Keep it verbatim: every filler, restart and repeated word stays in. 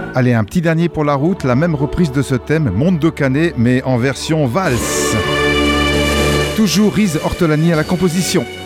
Allez, un petit dernier pour la route, la même reprise de ce thème, Mondo Cane, mais en version valse. Toujours Riz Ortolani à la composition.